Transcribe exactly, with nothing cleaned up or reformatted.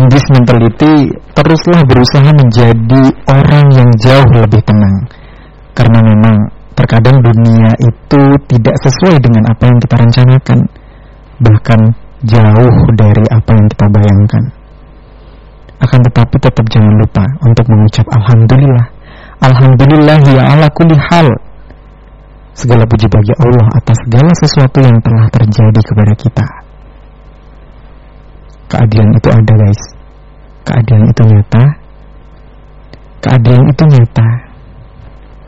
this mentality, teruslah berusaha menjadi orang yang jauh lebih tenang. Karena memang terkadang dunia itu tidak sesuai dengan apa yang kita rencanakan, bahkan jauh dari apa yang kita bayangkan. Akan tetapi tetap jangan lupa untuk mengucap Alhamdulillah. Alhamdulillah ya ala kulli hal. Segala puji bagi Allah atas segala sesuatu yang telah terjadi kepada kita. Keadilan itu ada, guys. Keadilan itu nyata. Keadilan itu nyata.